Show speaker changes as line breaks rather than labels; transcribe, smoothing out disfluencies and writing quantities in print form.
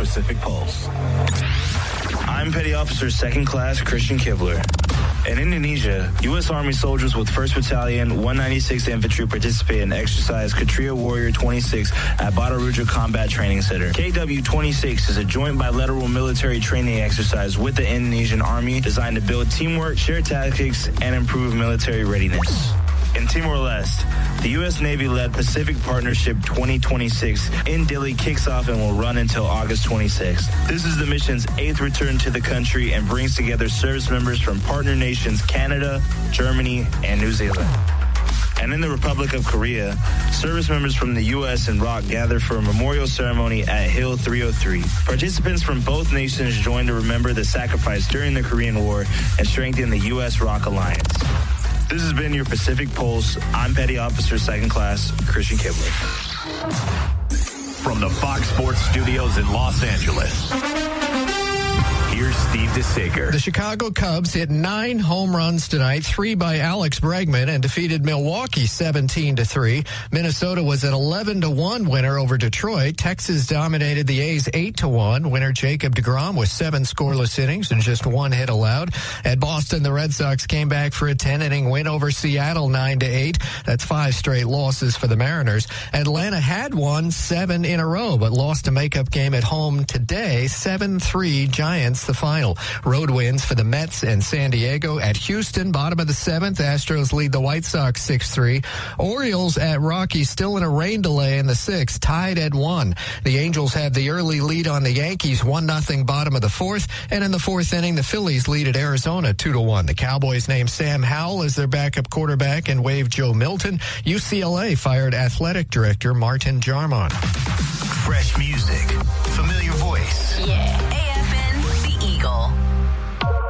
Pacific Pulse.
I'm Petty Officer 2nd Class Christian Kibler. In Indonesia, U.S. Army soldiers with 1st Battalion, 196th Infantry participated in exercise Kshatriya Warrior 26 at Badaruja Combat Training Center. KW-26 is a joint bilateral military training exercise with the Indonesian Army designed to build teamwork, share tactics, and improve military readiness. In Timor-Leste, the U.S. Navy-led Pacific Partnership 2026 in Dili kicks off and will run until August 26th. This is the mission's 8th return to the country and brings together service members from partner nations Canada, Germany, and New Zealand. And in the Republic of Korea, service members from the U.S. and ROK gather for a memorial ceremony at Hill 303. Participants from both nations join to remember the sacrifice during the Korean War and strengthen the U.S.-ROK alliance. This has been your Pacific Pulse. I'm Petty Officer 2nd Class Christian Kibler.
From the Fox Sports Studios in Los Angeles, here's Steve DeSager.
The Chicago Cubs hit 9 home runs tonight, 3 by Alex Bregman, and defeated Milwaukee 17-3. Minnesota was an 11-1 winner over Detroit. Texas dominated the A's 8-1. Winner Jacob deGrom with 7 scoreless innings and just 1 hit allowed. At Boston, the Red Sox came back for a 10-inning win over Seattle 9-8. That's 5 straight losses for the Mariners. Atlanta had won 7 in a row, but lost a makeup game at home today, 7-3 Giants. The final. Road wins for the Mets and San Diego. At Houston, bottom of the 7th, Astros lead the White Sox 6-3. Orioles at Rockies still in a rain delay in the 6th, tied at 1. The Angels have the early lead on the Yankees, 1-0 bottom of the 4th. And in the 4th inning, the Phillies lead at Arizona 2-1. The Cowboys named Sam Howell as their backup quarterback and waived Joe Milton. UCLA fired athletic director Martin Jarmon.
Fresh music.